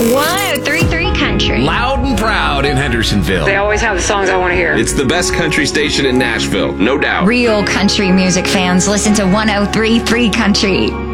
103.3 Country. Loud and proud in Hendersonville. They always have the songs I want to hear. It's the best country station in Nashville, no doubt. Real country music fans listen to 103.3 Country.